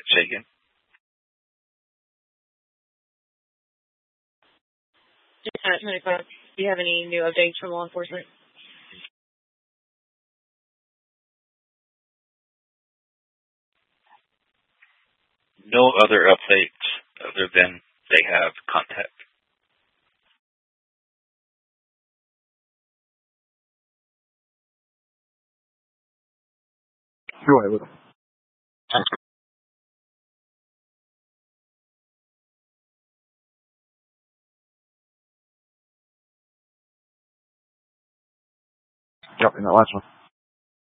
Say again. Do you have any new updates from law enforcement? No other updates other than they have contact. Go ahead with it. Yep, in that last one.